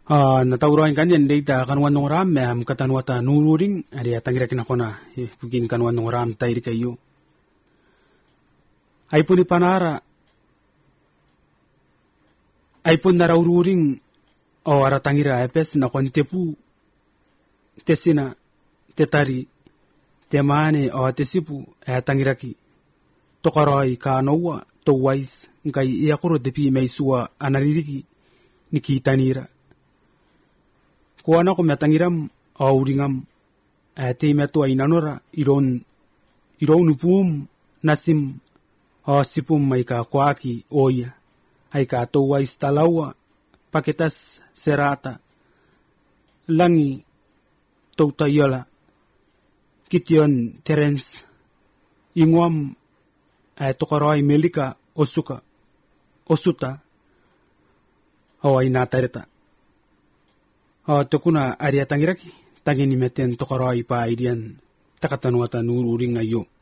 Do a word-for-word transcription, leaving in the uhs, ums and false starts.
Uh, natauroin kanyan data kanwan ng ram am katanwata nururing ari atangira kinakona eh, bugin kanwan ng ram tayo kayo ay pun ipanara ay pun naraururing o aratangira epes na kontepu tesina tetari temane o tesipu atangira ki tokaroi kanowa towais ngai iakuro depi maisua anaririki nikitanira kuana ko metangiram auringam ate metu ainanora iron iron pum nasim o sipum maika kwaki oya aika towa istalawa paketas serata langi toutayola kition terens ingwam atokoroi melika osuka osuta awai natareta o tukuna ariatangiraki tangini meten tokoroi pa idian takatanuata nururing ayo